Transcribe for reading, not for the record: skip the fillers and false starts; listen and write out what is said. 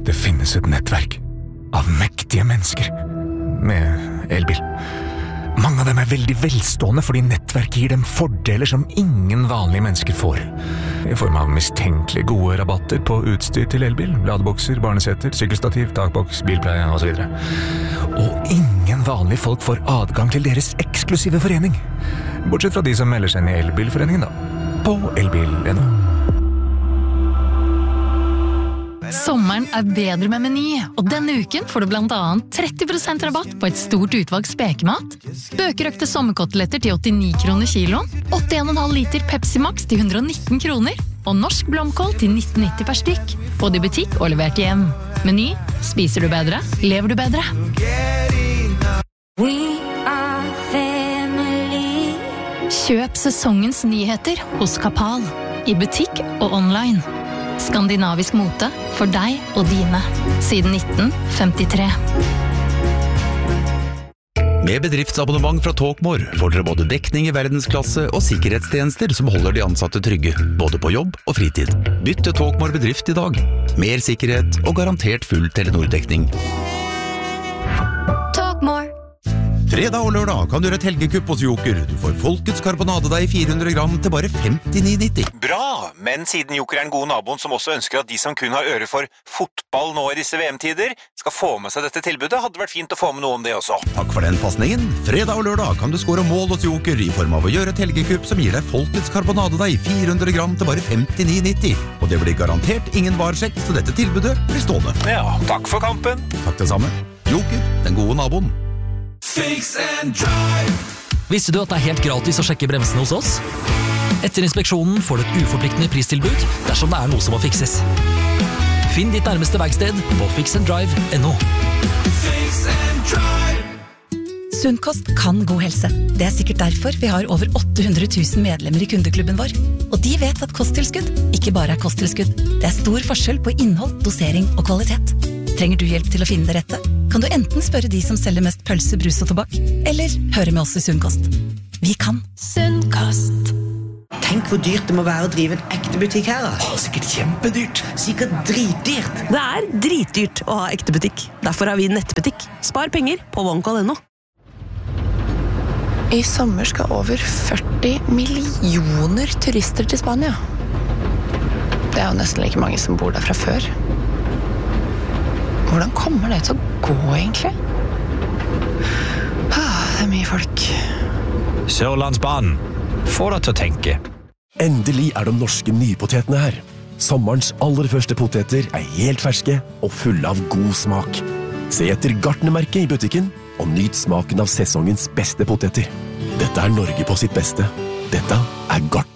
Det finnes et nettverk av mektige mennesker med elbil. Mange av dem er veldig velstående fordi nettverket gir dem fordeler som ingen vanlige mennesker får. I form av mistenkelig gode rabatter på utstyr til elbil, ladebokser, barneseter, sykkelstativ, takboks, bilpleie og så videre. Og ingen vanlige folk får adgang til deres eksklusive forening. Bortsett fra de som melder seg inn i elbilforeningen da, på elbil.no. Sommeren er bedre med Meny, og denne uken får du blant annet 30% rabatt på et stort utvalg spekemat, bøkerøkte sommerkoteletter til 89 kroner kiloen, 81,5 liter Pepsi Max til 119 kroner, og norsk blomkål til 19,90 per stykk. Både i butikk og levert hjem. Meny, spiser du bedre, lever du bedre. We are family. Kjøp sesongens nyheter hos Kapal, i butikk og online. Skandinavisk mote for deg og dine, siden 1953. Med bedriftsabonnement fra Talkmore får dere både dekning i verdensklasse og sikkerhetstjenester som holder de ansatte trygge, både på jobb og fritid. Bytt til Talkmore bedrift i dag. Mer sikkerhet og garantert full Telenor-dekning. Talkmore. Fredag og lørdag kan du gjøre et helgekupp hos Joker. Du får Folkets karbonadedeig 400 gram til bare 59,90. Bra, men siden Joker er en god naboen som også ønsker at de som kun har øre for fotball nå i disse VM-tider, skal få med seg dette tilbudet, hadde vært fint å få med noe om det også. Takk for den passningen. Fredag og lørdag kan du score mål hos Joker i form av å gjøre et helgekupp som gir deg Folkets karbonadedeig 400 gram til bare 59,90. Og det blir garantert ingen varsjekk, så dette tilbudet blir stående. Ja, takk for kampen. Takk det samme. Joker, den gode naboen. Fix and drive. Visste du at det er helt gratis å sjekke bremsene hos oss? Etter inspeksjonen får du et uforpliktende pristilbud dersom det er noe som må fikses. Finn ditt nærmeste verksted på fixanddrive.no. Fix and drive. Sunn kost kan god helse. Det er sikkert derfor vi har over 800 000 medlemmer i kundeklubben vår. Og de vet at kosttilskudd ikke bare er kosttilskudd. Det er stor forskjell på innhold, dosering og kvalitet. Trenger du hjelp til å finne det rette? Kan du enten spørre de som selger mest pølse, brus og tobakk, eller høre med oss i Sunn kost. Vi kan. Sunn kost. Tenk hvor dyrt det må være å drive en ekte butikk her. Sikkert kjempedyrt. Sikkert dritdyrt. Det er dritdyrt å ha ekte butikk. Derfor har vi nettbutikk. Spar penger på OneCall.no. I sommer skal over 40 millioner turister til Spania. Det er jo nesten like mange som bor der fra før. Hvordan kommer det til å gå, egentlig? Det er mye folk. Sørlandsbanen. Få deg til å tenke. Endelig er de norske nypotetene her. Sommerens aller første poteter er helt ferske og fulle av god smak. Se etter Gartnermerket i butikken og nyt smaken av sesongens beste poteter. Dette er Norge på sitt beste. Dette er Gartner.